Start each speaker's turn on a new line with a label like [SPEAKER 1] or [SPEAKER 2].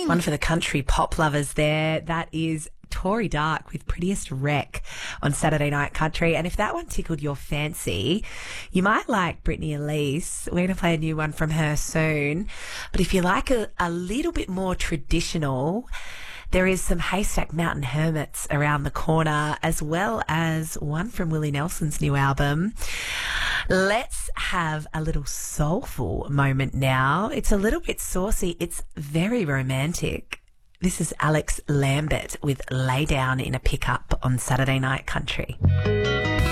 [SPEAKER 1] One for the country pop lovers there. That is Tory Dark with Prettiest Wreck on Saturday Night Country. And if that one tickled your fancy, you might like Brittany Elise. We're going to play a new one from her soon. But if you like a little bit more traditional, there is some Haystack Mountain Hermits around the corner, as well as one from Willie Nelson's new album. Let's have a little soulful moment now. It's a little bit saucy. It's very romantic. This is Alex Lambert with Lay Down in a Pickup on Saturday Night Country.